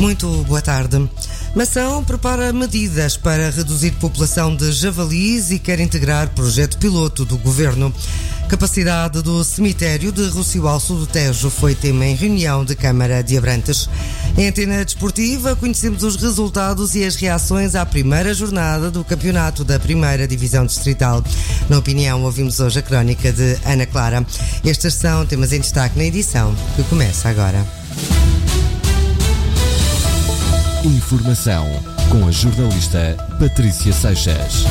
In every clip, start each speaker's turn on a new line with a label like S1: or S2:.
S1: Muito boa tarde. Mação prepara medidas para reduzir população de javalis e quer integrar projeto piloto do Governo. Capacidade do cemitério de Rocio Alço do Tejo foi tema em reunião de Câmara de Abrantes. Em Antena Desportiva, conhecemos os resultados e as reações à primeira jornada do campeonato da primeira divisão distrital. Na opinião, ouvimos hoje a crónica de Ana Clara. Estes são temas em destaque na edição que começa agora.
S2: Informação com a jornalista Patrícia Seixas.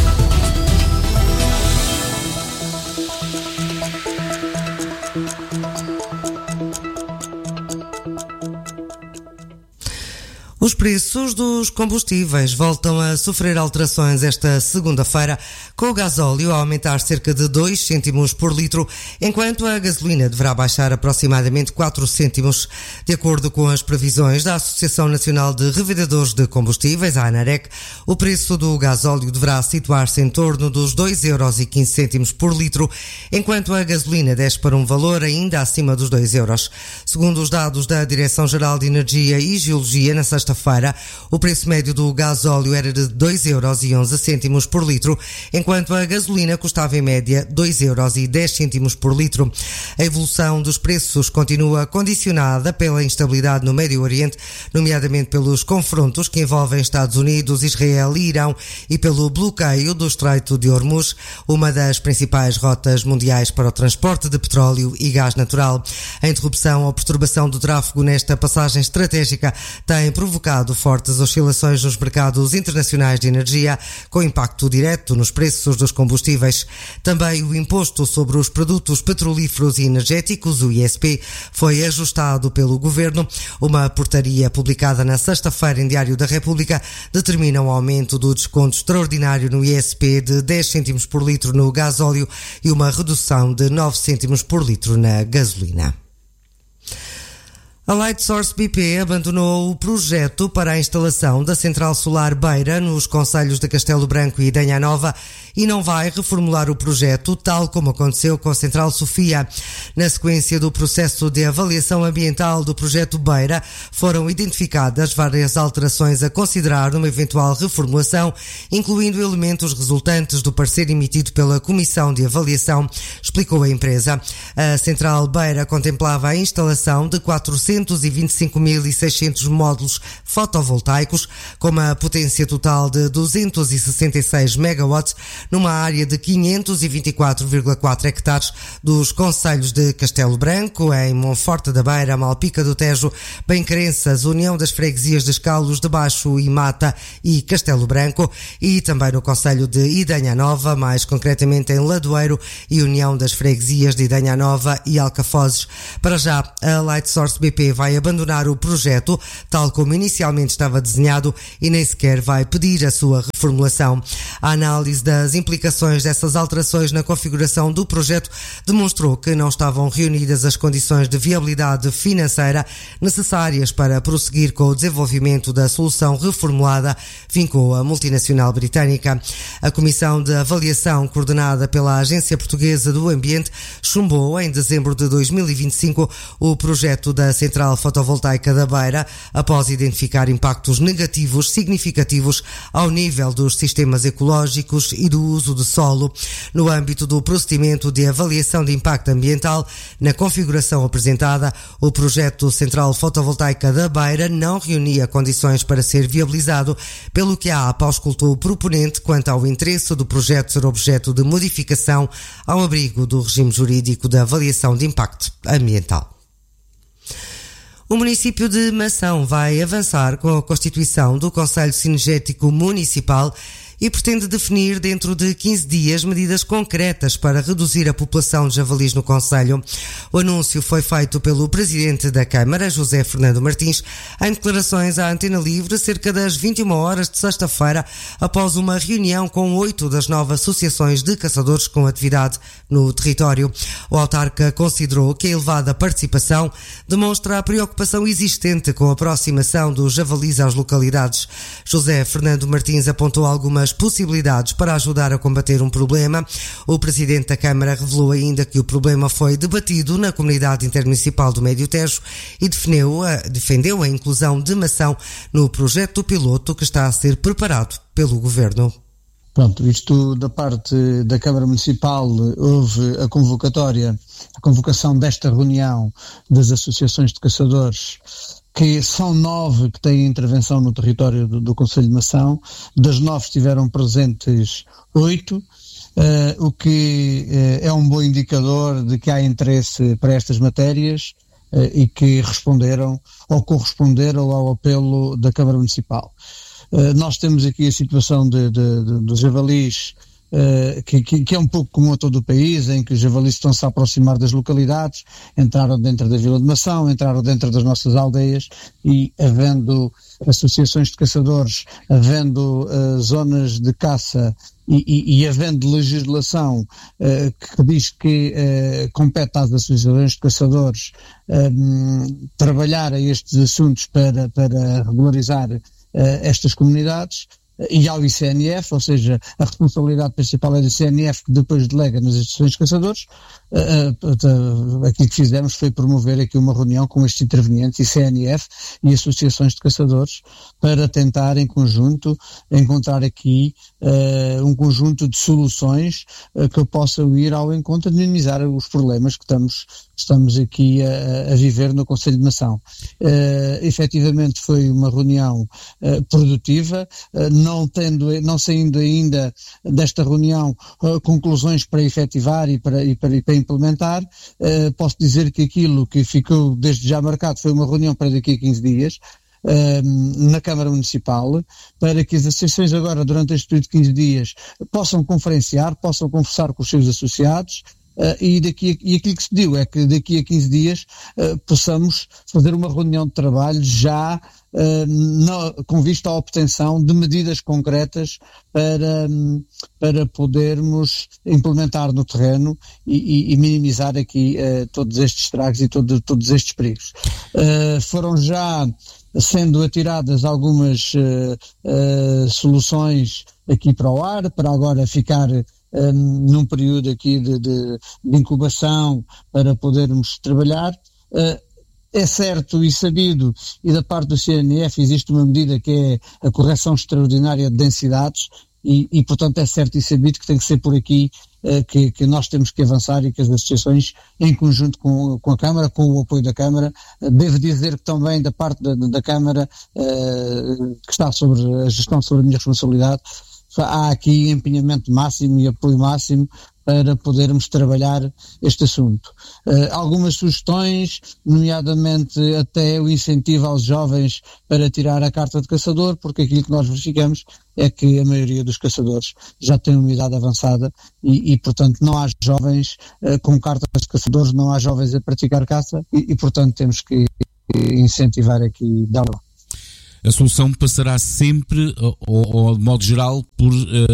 S1: Os preços dos combustíveis voltam a sofrer alterações esta segunda-feira, com o gasóleo a aumentar cerca de 2 cêntimos por litro, enquanto a gasolina deverá baixar aproximadamente 4 cêntimos. De acordo com as previsões da Associação Nacional de Revendedores de Combustíveis, a ANAREC, o preço do gasóleo deverá situar-se em torno dos 2,15 € por litro, enquanto a gasolina desce para um valor ainda acima dos 2 euros. Segundo os dados da Direção-Geral de Energia e Geologia, na sexta-feira, o preço médio do gasóleo era de 2,11 € por litro, enquanto a gasolina custava em média 2,10 € por litro. A evolução dos preços continua condicionada pela instabilidade no Médio Oriente, nomeadamente pelos confrontos que envolvem Estados Unidos, Israel e Irão e pelo bloqueio do Estreito de Hormuz, uma das principais rotas mundiais para o transporte de petróleo e gás natural. A interrupção ou perturbação do tráfego nesta passagem estratégica tem provocado fortes oscilações nos mercados internacionais de energia, com impacto direto nos preços dos combustíveis. Também o imposto sobre os produtos petrolíferos e energéticos, o ISP, foi ajustado pelo Governo. Uma portaria publicada na sexta-feira em Diário da República determina um aumento do desconto extraordinário no ISP de 10 cêntimos por litro no gasóleo e uma redução de 9 cêntimos por litro na gasolina. A Lightsource BP abandonou o projeto para a instalação da central solar Beira nos concelhos de Castelo Branco e Idanha Nova e não vai reformular o projeto, tal como aconteceu com a central Sofia. Na sequência do processo de avaliação ambiental do projeto Beira, foram identificadas várias alterações a considerar numa eventual reformulação, incluindo elementos resultantes do parecer emitido pela Comissão de Avaliação, explicou a empresa. A central Beira contemplava a instalação de 425.600 módulos fotovoltaicos, com uma potência total de 266 megawatts, numa área de 524,4 hectares dos concelhos de Castelo Branco, em Monforte da Beira, Malpica do Tejo, Benquerenças, União das Freguesias de Escalos de Baixo e Mata e Castelo Branco, e também no concelho de Idanha Nova, mais concretamente em Ladoeiro, e União das Freguesias de Idanha Nova e Alcafozes. Para já, a Lightsource BP vai abandonar o projeto, tal como inicialmente estava desenhado, e nem sequer vai pedir a sua reformulação. A análise das implicações dessas alterações na configuração do projeto demonstrou que não estavam reunidas as condições de viabilidade financeira necessárias para prosseguir com o desenvolvimento da solução reformulada, vincou a multinacional britânica. A Comissão de Avaliação, coordenada pela Agência Portuguesa do Ambiente, chumbou em dezembro de 2025 o projeto da central fotovoltaica da Beira, após identificar impactos negativos significativos ao nível dos sistemas ecológicos e do uso de solo. No âmbito do procedimento de avaliação de impacto ambiental, na configuração apresentada, o projeto central fotovoltaica da Beira não reunia condições para ser viabilizado, pelo que a APA auscultou o proponente quanto ao interesse do projeto ser objeto de modificação ao abrigo do regime jurídico da avaliação de impacto ambiental. O município de Mação vai avançar com a constituição do Conselho Cinegético Municipal e pretende definir dentro de 15 dias medidas concretas para reduzir a população de javalis no concelho. O anúncio foi feito pelo presidente da Câmara, José Fernando Martins, em declarações à Antena Livre cerca das 21 horas de sexta-feira, após uma reunião com 8 das 9 associações de caçadores com atividade no território. O autarca considerou que a elevada participação demonstra a preocupação existente com a aproximação dos javalis às localidades. José Fernando Martins apontou algumas as possibilidades para ajudar a combater um problema. O Presidente da Câmara revelou ainda que o problema foi debatido na Comunidade Intermunicipal do Médio Tejo e defendeu a inclusão de Mação no projeto piloto que está a ser preparado pelo Governo.
S3: Pronto, isto da parte da Câmara Municipal, houve a convocação desta reunião das associações de caçadores, que são 9 que têm intervenção no território do Concelho de Mação. Das 9 estiveram presentes 8, o que é um bom indicador de que há interesse para estas matérias e que responderam ou corresponderam ao apelo da Câmara Municipal. Nós temos aqui a situação dos javalis, que é um pouco comum a todo o país, em que os javalis estão-se a aproximar das localidades, entraram dentro da Vila de Mação, entraram dentro das nossas aldeias e, havendo associações de caçadores, havendo zonas de caça e havendo legislação que diz que compete às associações de caçadores trabalhar a estes assuntos para regularizar estas comunidades, e ao ICNF, ou seja, a responsabilidade principal é do ICNF, que depois delega nas associações de caçadores. Aquilo que fizemos foi promover aqui uma reunião com estes intervenientes, ICNF e associações de caçadores, para tentar em conjunto encontrar aqui um conjunto de soluções que possam ir ao encontro de minimizar os problemas que estamos aqui a viver no Concelho de Mação. Efetivamente foi uma reunião produtiva, não saindo ainda desta reunião conclusões para efetivar e para implementar. Posso dizer que aquilo que ficou desde já marcado foi uma reunião para daqui a 15 dias, na Câmara Municipal, para que as associações agora, durante este período de 15 dias, possam conferenciar, possam conversar com os seus associados, e aquilo que se pediu é que daqui a 15 dias possamos fazer uma reunião de trabalho já com vista à obtenção de medidas concretas para podermos implementar no terreno e minimizar aqui todos estes estragos e todos estes perigos. Foram já sendo atiradas algumas soluções aqui para o ar, para agora ficar num período aqui de incubação para podermos trabalhar. É certo e sabido, e da parte do CNF existe uma medida que é a correção extraordinária de densidades, e portanto é certo e sabido que tem que ser por aqui que nós temos que avançar, e que as associações, em conjunto com a Câmara, com o apoio da Câmara, devo dizer que também da parte da Câmara, que está sobre a gestão, sobre a minha responsabilidade, há aqui empenhamento máximo e apoio máximo para podermos trabalhar este assunto. Algumas sugestões, nomeadamente até o incentivo aos jovens para tirar a carta de caçador, porque aquilo que nós verificamos é que a maioria dos caçadores já tem uma idade avançada e portanto não há jovens com cartas de caçadores, não há jovens a praticar caça e portanto temos que incentivar aqui dar lá.
S4: A solução passará sempre, ou de modo geral, por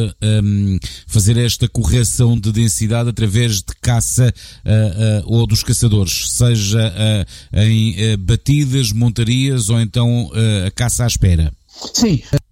S4: fazer esta correção de densidade através de caça ou dos caçadores, seja em batidas, montarias ou então a caça à espera.
S3: Sim,